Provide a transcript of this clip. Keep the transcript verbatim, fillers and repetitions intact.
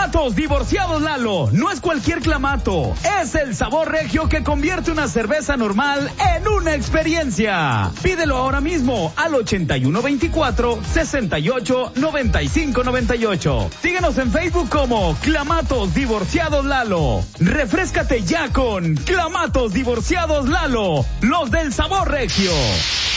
Clamatos Divorciados Lalo. No es cualquier clamato. Es el sabor regio que convierte una cerveza normal en una experiencia. Pídelo ahora mismo al ochenta y uno veinticuatro, sesenta y ocho, noventa y cinco noventa y ocho. Síguenos en Facebook como Clamatos Divorciados Lalo. Refréscate ya con Clamatos Divorciados Lalo. Los del sabor regio.